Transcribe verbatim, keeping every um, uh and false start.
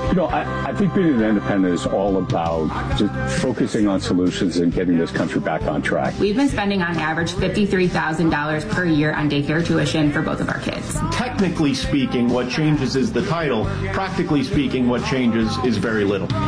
You know, I, I think being an independent is all about just focusing on solutions and getting this country back on track. We've been spending on average fifty-three thousand dollars per year on daycare tuition for both of our kids. Technically speaking, what changes is the title. Practically speaking, what changes is very little.